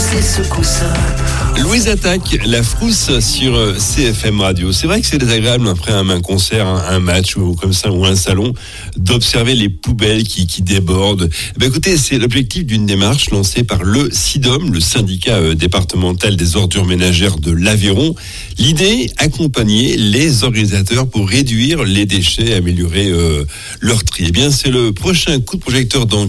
c'est ce coussin. Louise attaque la frousse sur CFM Radio. C'est vrai que c'est désagréable après un concert, un match ou comme ça, ou un salon, d'observer les poubelles qui débordent. Écoutez, c'est l'objectif d'une démarche lancée par le SIDOM, le syndicat départemental des ordures ménagères de l'Aveyron. L'idée, accompagner les organisateurs pour réduire les déchets, améliorer leur tri. Eh bien, c'est le prochain coup de projecteur dans